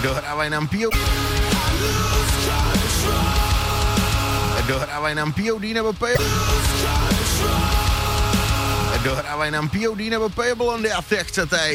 Dohrávaj nám Dohrávaj nám POD nebo Dohrávaj nám POD nebo Blondy a jak chcete.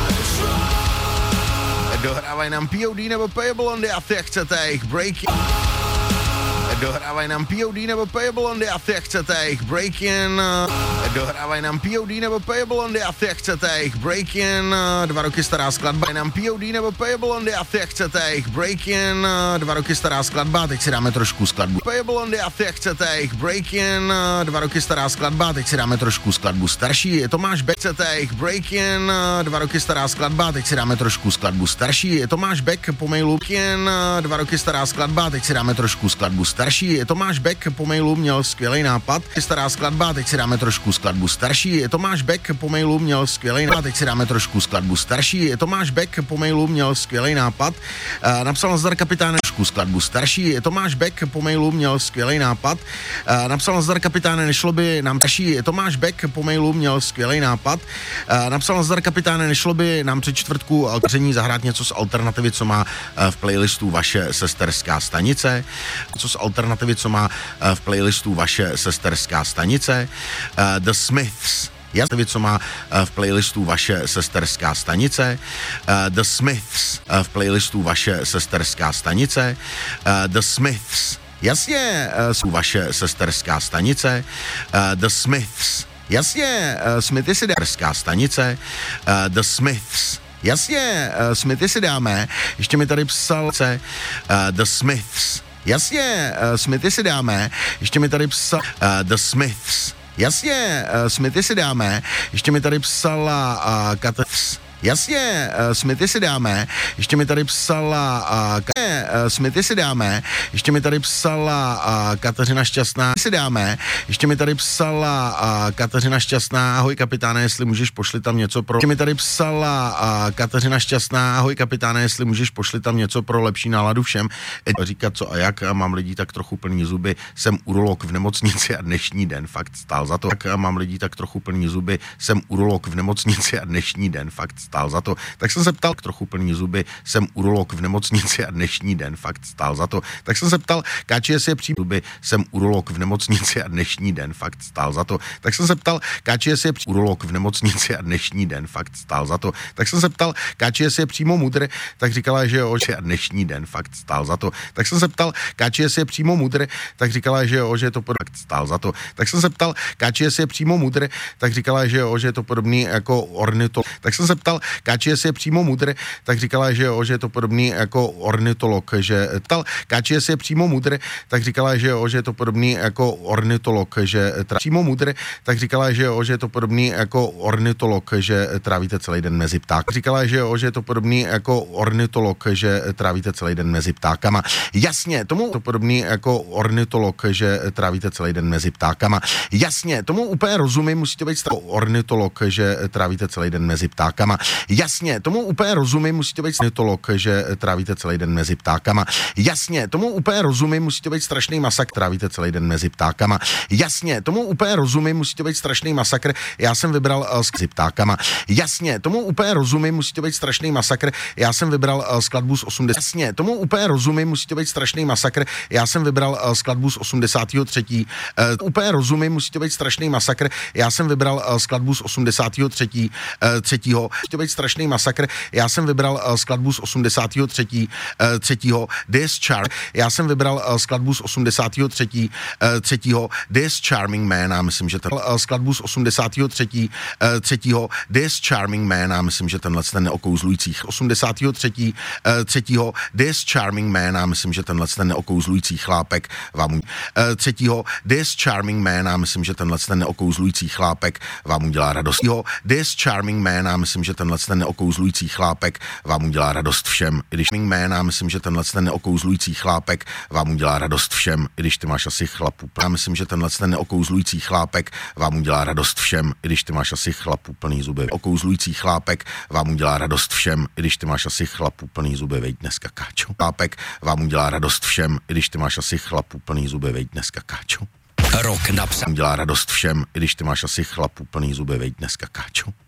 Dohrávaj nám POD nebo Blondy a jak chcete. Breaking. Dohrávaj nám POD nebo Blondy a jak chcete. Breaking. Dohrávaj nám POD nebo Blondy a jak chcete. Breaking. 2 roky stará skladba. Nám POD nebo Blondy a jak chcete. Breaking. 2 roky stará skladba. Teď si dáme trošku skladbu. Blondy a jak chcete. Breaking. 2 roky stará skladba. Teď si dáme trošku skladbu starší. Tomáš Beck. Chcete. Breaking. 2 roky stará skladba. Teď si dáme trošku skladbu starší. Tomáš Beck po mailu. 2 roky stará skladba. Teď si dáme trošku skladbu starší. Tomáš Beck po mailu měl skvělý nápad. Stará skladba, teď si dáme trošku skladbu starší. Tomáš Beck po mailu měl skvělý nápad. Teď si dáme trošku skladbu starší. Tomáš Beck po mailu měl skvělý nápad. Napsal nazdar kapitáne trošku skladbu starší. Tomáš Beck po mailu měl skvělý nápad. Napsal nazdar kapitáne, nešlo by nám starší. Tomáš Beck po mailu měl skvělý nápad. Napsal nazdar kapitáne, nešlo by nám před čtvrtku zahrát něco z alternativy, co má v playlistu vaše sesterská stanice. Co z alternativy, co má v playlistu vaše sesterská stanice. The Smiths. Jasně, co má v playlistu vaše sesterská stanice. The Smiths. V playlistu vaše sesterská stanice. The Smiths. Jasně, jsou vaše sesterská stanice. The Smiths. Jasně, Smithy si sesterská stanice. The Smiths. Jasně, Smithy si dáme. Ještě mi tady psal The Smiths. Jasně, Smithy si dáme. Ještě mi tady psal The Smiths. Jasně, Smithy si dáme. Ještě mi tady psala Jasně, Smithy si dáme. Ještě mi tady psala Smithy si dáme. Ještě mi tady psala Kateřina Šťastná. Si dáme. Ještě mi tady psala Kateřina Šťastná. Ahoj kapitáne, jestli můžeš, pošli tam něco pro... Ještě mi tady psala Kateřina Šťastná. Ahoj kapitáne, jestli můžeš, pošli tam něco pro lepší náladu všem. Říkat co a jak, mám lidí tak trochu plný zuby. Jsem urolog v nemocnici a dnešní den fakt stál za to. Tak mám lidí tak trochu plný zuby. Jsem urolog v nemocnici a dnešní den fakt stál za to. Tak jsem se ptal, trochu plný zuby, jsem urolog v nemocnici a dnešní den fakt stál za to. Tak jsem se ptal, KČS je přímo zuby, jsem urolog v nemocnici a dnešní den fakt stál za to. Tak jsem se ptal, KČS je urolog v nemocnici a dnešní den fakt stál za to. Tak jsem se ptal, KČS je přímo mudr, tak říkala, že jo, že a dnešní den fakt stál za to. Tak jsem se ptal, KČS je přímo mudr, tak říkala, že jo, že to fakt stál za to. Tak jsem se ptal, KČS je přímo mudr, tak říkala, že jo, že je to podobný jako ornitolog. Tak jsem se ptal, KČS je přímo mudr, tak říkala, že jo, že je to podobný jako ornitolog, že tal KČS je přímo mudr, tak říkala, že jo, že je to podobný jako ornitolog, že přímo mudr, tak říkala, že jo, že je to podobný jako ornitolog, že trávíte celý den mezi ptáky. Říkala, že jo, že je to podobný jako ornitolog, že trávíte celý den mezi ptákama. Jasně, tomu to podobný jako ornitolog, že trávíte celý den mezi ptákama. Jasně, tomu úplně rozumím, musíte být ornitolog, že trávíte celý den mezi ptákama. Jasně, tomu úplně rozumím, musíte být ornitolog, že trávíte celý den mezi ptákama. Jasně, tomu úplně rozumím, musíte být strašný masakr, trávíte celý den mezi ptákama. Jasně, tomu úplně rozumím, musíte být strašný masakr. Já jsem vybral mezi ptákama. Jasně, tomu úplně rozumím, musíte být strašný masakr. Já jsem vybral skladbu z 80. Jasně, tomu úplně rozumím, musíte být strašný masakr. Já jsem vybral skladbu z 83. Úplně rozumím, musíte být strašný masakr. Já jsem vybral skladbu z 83. Musíte být strašný masakr. Já jsem vybral skladbu z 83. Discharge. Já jsem vybral skladbu z 83. This Charming Man. A myslím, že ten skladbu z 83. This Charming Man. A myslím, že tenhle ten neokouzlujících 83. This Charming Man. A myslím, že tenhle ten neokouzlující chlápek vám This Charming Man. A myslím, že tenhle ten neokouzlující chlápek vám udělá radost. This Charming Man. A myslím, že tenhle ten neokouzlující chlápek vám udělá radost všem. I když jména, myslím, že tenhle ten neokouzlující chlápek vám udělá radost všem, i když ty máš asi chlapu. Já myslím, že tenhle ten neokouzlující chlápek vám udělá radost všem, i když ty máš asi chlapu plný zuby. Okouzlující chlápek vám udělá radost všem, i když ty máš asi chlapu plný zuby, veď dneska káčo. Chlápek vám udělá radost všem, i když ty máš asi chlapu plný zuby, veď dneska káčo. Rok napsal. Udělá radost všem, i když ty máš asi chlapu plný zuby, veď dneska káčo.